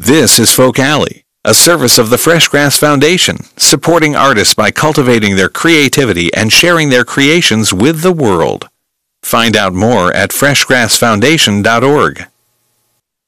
This is Folk Alley, a service of the Fresh Grass Foundation, supporting artists by cultivating their creativity and sharing their creations with the world. Find out more at freshgrassfoundation.org.